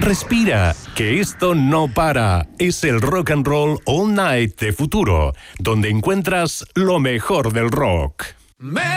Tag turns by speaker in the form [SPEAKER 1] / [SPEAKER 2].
[SPEAKER 1] Respira, que esto no para. Es el Rock and Roll All Night de Futuro, donde encuentras lo mejor del rock.